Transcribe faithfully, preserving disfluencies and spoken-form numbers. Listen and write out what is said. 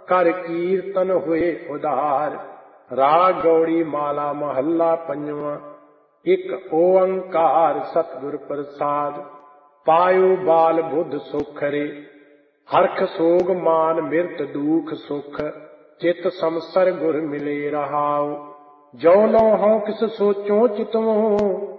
कर कीर्तन हुए उदार। राग गौड़ी माला महल्ला पंजवा। एक ओंकार सतगुर प्रसाद। पायो बाल बुद्ध सुखरे। हरख सोग मान मिरत दुख सुख। चित समसर गुर मिले रहाओ। जो लो हों किस सोचो चितवो।